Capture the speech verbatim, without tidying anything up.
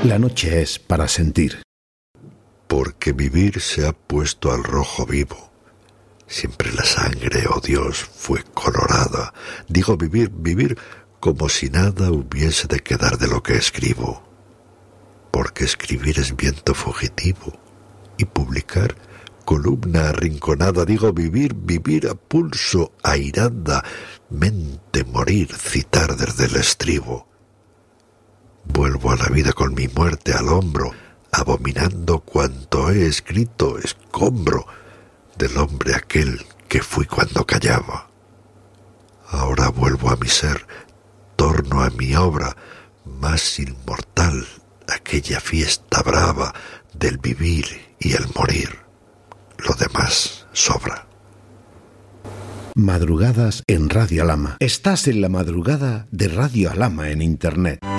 La noche es para sentir. Porque vivir se ha puesto al rojo vivo. Siempre la sangre, oh Dios, fue colorada. Digo vivir, vivir, como si nada hubiese de quedar de lo que escribo. Porque escribir es viento fugitivo y publicar columna arrinconada. Digo vivir, vivir a pulso airada, mente morir, citar desde el estribo. Vuelvo a la vida con mi muerte al hombro, abominando cuanto he escrito, escombro del hombre aquel que fui cuando callaba. Ahora vuelvo a mi ser, torno a mi obra más inmortal, aquella fiesta brava del vivir y el morir. Lo demás sobra. Madrugadas en Radio Alhama. Estás en la madrugada de Radio Alhama en Internet.